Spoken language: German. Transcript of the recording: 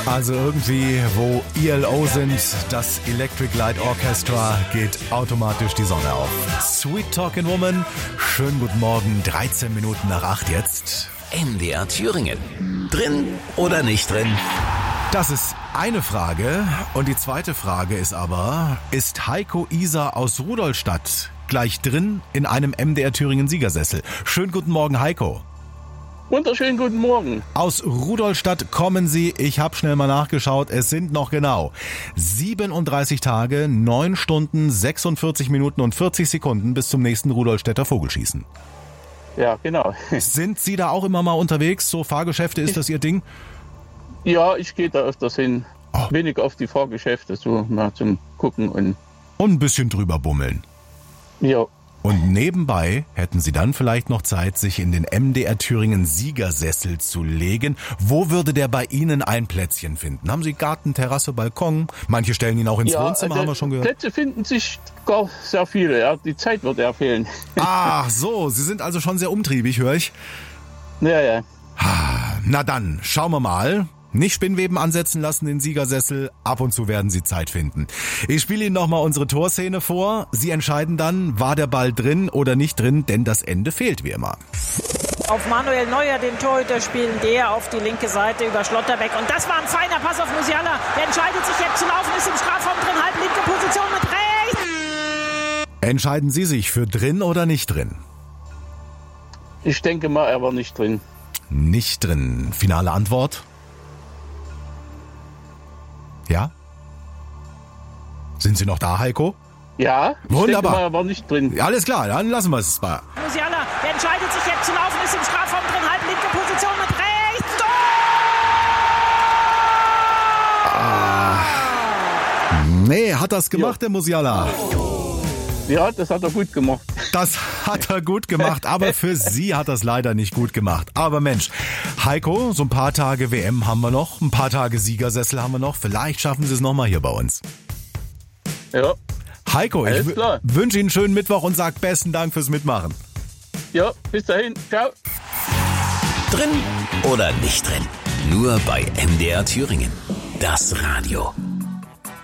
Also irgendwie, wo ELO sind, das Electric Light Orchestra, geht automatisch die Sonne auf. Sweet Talking Woman, schönen guten Morgen, 13 Minuten nach 8 jetzt. MDR Thüringen. Drin oder nicht drin? Das ist eine Frage. Und die zweite Frage ist aber, ist Heiko Iser aus Rudolstadt gleich drin in einem MDR Thüringen Siegersessel? Schönen guten Morgen, Heiko. Wunderschönen guten Morgen. Aus Rudolstadt kommen Sie, ich habe schnell mal nachgeschaut, es sind noch genau 37 Tage, 9 Stunden, 46 Minuten und 40 Sekunden bis zum nächsten Rudolstädter Vogelschießen. Ja, genau. Sind Sie da auch immer mal unterwegs? So Fahrgeschäfte, ist das Ihr Ding? Ja, ich gehe da öfters hin. Oh. Wenig auf die Fahrgeschäfte, so mal zum Gucken und Und ein bisschen drüber bummeln. ja. Und nebenbei hätten Sie dann vielleicht noch Zeit, sich in den MDR Thüringen Siegersessel zu legen. Wo würde der bei Ihnen ein Plätzchen finden? Haben Sie Garten, Terrasse, Balkon? Manche stellen ihn auch ins Wohnzimmer, haben wir schon gehört. Plätze finden sich gar sehr viele, ja. Die Zeit wird ja fehlen. Ach so, Sie sind also schon sehr umtriebig, höre ich. Ja. Na dann, schauen wir mal. Nicht Spinnweben ansetzen lassen, den Siegersessel. Ab und zu werden Sie Zeit finden. Ich spiele Ihnen nochmal unsere Torszene vor. Sie entscheiden dann, war der Ball drin oder nicht drin, denn das Ende fehlt wie immer. Auf Manuel Neuer, den Torhüter, spielen der auf die linke Seite über Schlotterbeck. Und das war ein feiner Pass auf Musiala. Der entscheidet sich jetzt zu laufen, ist im Strafraum drin, halb linke Position mit rechts. Entscheiden Sie sich für drin oder nicht drin? Ich denke mal, er war nicht drin. Nicht drin. Finale Antwort? Ja? Sind Sie noch da, Heiko? Ja, ich Wunderbar. denke mal, er war nicht drin. Ja, alles klar, dann lassen wir es bei. Musiala, der entscheidet sich jetzt zu laufen, ist im Strafraum drin, halb linke Position mit rechts. Tor! Nee, hat das gemacht, der Musiala. Ja, das hat er gut gemacht. Das hat er gut gemacht, aber für Sie hat das leider nicht gut gemacht. Aber Mensch, Heiko, so ein paar Tage WM haben wir noch, ein paar Tage Siegersessel haben wir noch. Vielleicht schaffen Sie es nochmal hier bei uns. Ja, Heiko, ich Alles klar. wünsche Ihnen einen schönen Mittwoch und sage besten Dank fürs Mitmachen. ja, bis dahin. Ciao. Drin oder nicht drin? Nur bei MDR Thüringen. Das Radio.